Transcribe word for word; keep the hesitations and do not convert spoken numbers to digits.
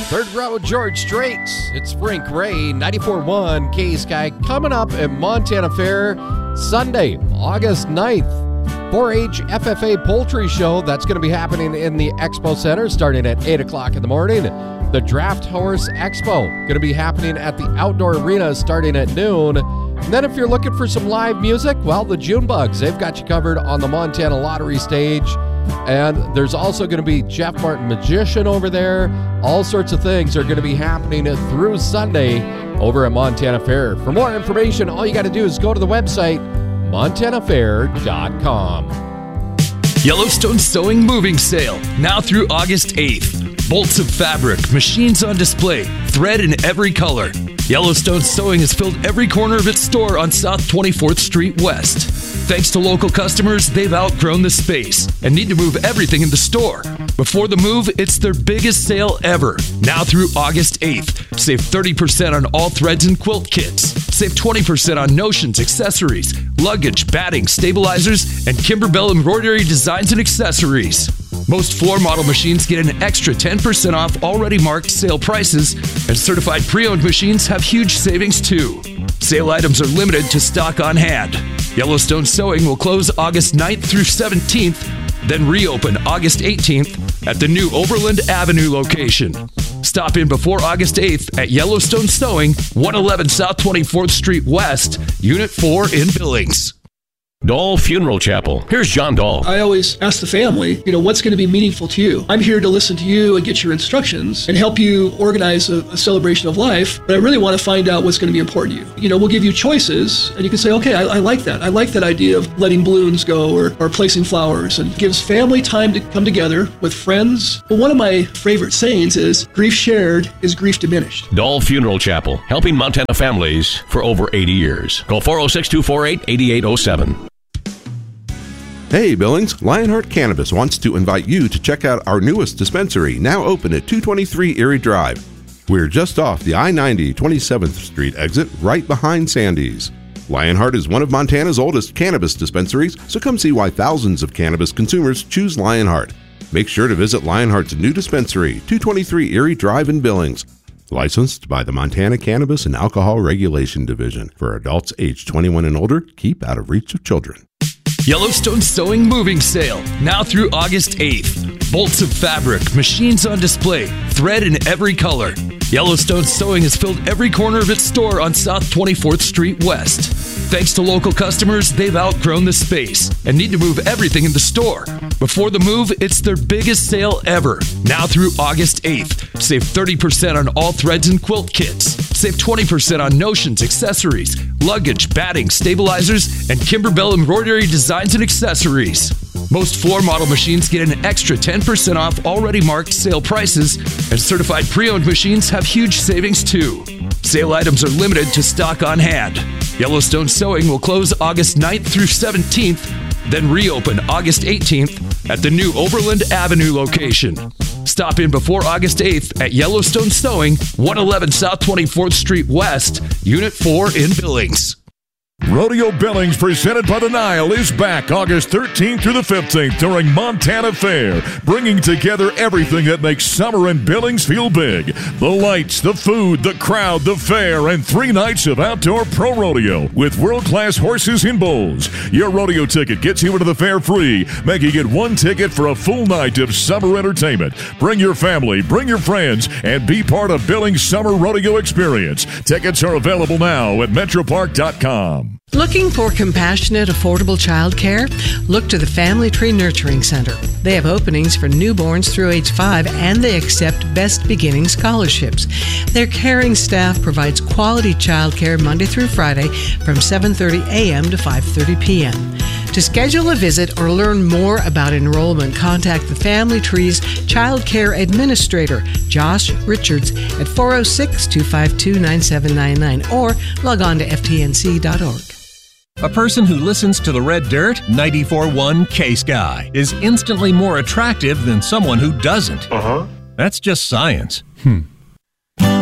Third Row George Strait. It's Frank Ray, ninety-four point one K-Sky, coming up at Montana Fair Sunday, August ninth. four H F F A Poultry Show. That's going to be happening in the Expo Center starting at eight o'clock in the morning. The Draft Horse Expo going to be happening at the Outdoor Arena starting at noon. And then if you're looking for some live music, well, the June Bugs, they've got you covered on the Montana Lottery stage. And there's also going to be Jeff Martin Magician over there. All sorts of things are going to be happening through Sunday over at Montana Fair. For more information, all you got to do is go to the website, montana fair dot com. Yellowstone Sewing Moving Sale, now through August eighth. Bolts of fabric, machines on display, thread in every color. Yellowstone Sewing has filled every corner of its store on South twenty-fourth Street West. Thanks to local customers, they've outgrown the space and need to move everything in the store. Before the move, it's their biggest sale ever. Now through August eighth. Save thirty percent on all threads and quilt kits. Save twenty percent on notions, accessories, luggage, batting, stabilizers, and Kimberbell embroidery designs and accessories. Most floor model machines get an extra ten percent off already marked sale prices, and certified pre-owned machines have huge savings too. Sale items are limited to stock on hand. Yellowstone Sewing will close August ninth through seventeenth, then reopen August eighteenth at the new Overland Avenue location. Stop in before August eighth at Yellowstone Sewing, one eleven South twenty-fourth Street West, Unit four in Billings. Dahl Funeral Chapel. Here's John Dahl. I always ask the family, you know, what's going to be meaningful to you? I'm here to listen to you and get your instructions and help you organize a, a celebration of life, but I really want to find out what's going to be important to you. You know, we'll give you choices, and you can say, okay, I, I like that. I like that idea of letting balloons go or, or placing flowers, and gives family time to come together with friends. But one of my favorite sayings is, grief shared is grief diminished. Dahl Funeral Chapel, helping Montana families for over eighty years. Call four oh six, two four eight, eight eight oh seven. Hey Billings, Lionheart Cannabis wants to invite you to check out our newest dispensary, now open at two twenty-three Erie Drive. We're just off the I ninety twenty-seventh Street exit, right behind Sandy's. Lionheart is one of Montana's oldest cannabis dispensaries, so come see why thousands of cannabis consumers choose Lionheart. Make sure to visit Lionheart's new dispensary, two twenty-three Erie Drive in Billings. Licensed by the Montana Cannabis and Alcohol Regulation Division. For adults age twenty-one and older, keep out of reach of children. Yellowstone Sewing Moving Sale, now through August eighth. Bolts of fabric, machines on display, thread in every color. Yellowstone Sewing has filled every corner of its store on South twenty-fourth Street West. Thanks to local customers, they've outgrown the space and need to move everything in the store. Before the move, it's their biggest sale ever. Now through August eighth. Save thirty percent on all threads and quilt kits. Save twenty percent on notions, accessories, luggage, batting, stabilizers, and Kimberbell embroidery designs and accessories. Most floor model machines get an extra ten percent off already marked sale prices, and certified pre-owned machines have huge savings too. Sale items are limited to stock on hand. Yellowstone Sewing will close August ninth through seventeenth, then reopen August eighteenth at the new Overland Avenue location. Stop in before August eighth at Yellowstone Sewing, one eleven South twenty-fourth Street West, Unit four in Billings. Rodeo Billings, presented by the Nile, is back August thirteenth through the fifteenth during Montana Fair, bringing together everything that makes summer in Billings feel big. The lights, the food, the crowd, the fair, and three nights of outdoor pro rodeo with world-class horses and bulls. Your rodeo ticket gets you into the fair free, making it one ticket for a full night of summer entertainment. Bring your family, bring your friends, and be part of Billings' summer rodeo experience. Tickets are available now at metro park dot com. Looking for compassionate, affordable child care? Look to the Family Tree Nurturing Center. They have openings for newborns through age five, and they accept Best Beginning scholarships. Their caring staff provides quality child care Monday through Friday from seven thirty a.m. to five thirty p.m. To schedule a visit or learn more about enrollment, contact the Family Tree's Child Care Administrator, Josh Richards, at four oh six, two five two, nine seven nine nine or log on to f t n c dot org. A person who listens to the Red Dirt, ninety-four point one K-Sky, is instantly more attractive than someone who doesn't. Uh-huh. That's just science. Hmm.